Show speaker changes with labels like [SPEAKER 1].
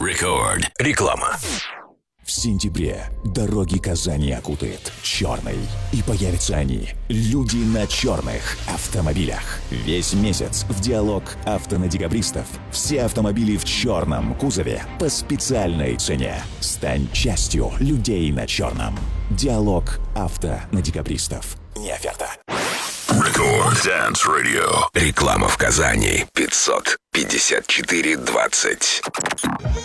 [SPEAKER 1] Record. Реклама.
[SPEAKER 2] В сентябре дороги Казани окутает черный. И появятся они, люди на черных автомобилях. Весь месяц в «Диалог авто» на декабристов. Все автомобили в черном кузове по специальной цене. Стань частью людей на черном. «Диалог авто» на декабристов. Не оферта.
[SPEAKER 1] Record Dance Radio. Реклама в Казани. 554-20.